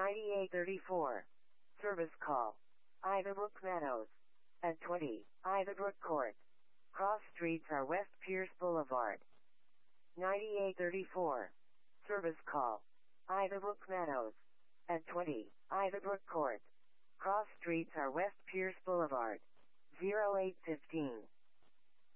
9834. Service call. Ivybrook Meadows. At 20, Ivybrook Court. Cross streets are West Pierce Boulevard. 9834. Service call. Ivybrook Meadows. At 20, Ivybrook Court. Cross streets are West Pierce Boulevard. 0815.